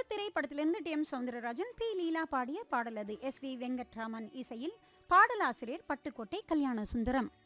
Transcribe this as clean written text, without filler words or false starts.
முத்திரை படத்திலிருந்து D M Soundararajan B லீலா பாடிய பாடல். அது எஸ் வி வெங்கட்ராமன் இசையில். பாடலாசிரியர் பட்டுக்கோட்டை கல்யாண சுந்தரம்.